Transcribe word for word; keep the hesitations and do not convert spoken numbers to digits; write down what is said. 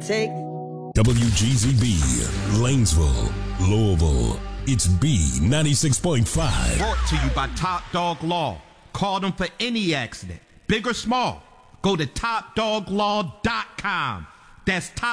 take. W G Z B, Lanesville, Louisville. It's B ninety-six point five. Brought to you by Top Dog Law. Call them for any accident, big or small. Go to top dog law dot com. That's top